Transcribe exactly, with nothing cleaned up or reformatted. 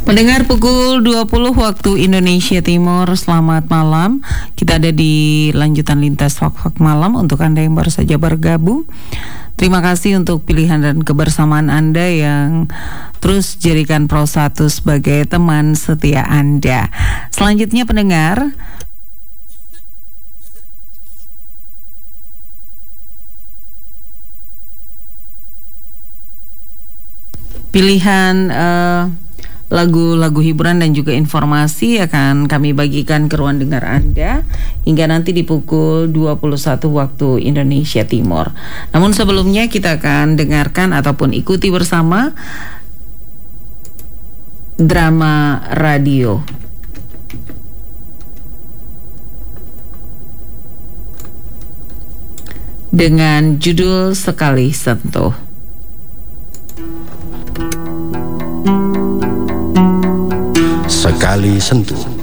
Pendengar pukul dua puluh waktu Indonesia Timur, selamat malam. Kita ada di lanjutan lintas Talk malam untuk Anda yang baru saja bergabung. Terima kasih untuk pilihan dan kebersamaan Anda yang terus jadikan Pro satu sebagai teman setia Anda. Selanjutnya pendengar, pilihan uh, lagu-lagu hiburan dan juga informasi akan kami bagikan ke ruang dengar Anda hingga nanti di pukul dua puluh satu waktu Indonesia Timur. Namun sebelumnya kita akan dengarkan ataupun ikuti bersama drama radio dengan judul Sekali Sentuh. Sekali sentuh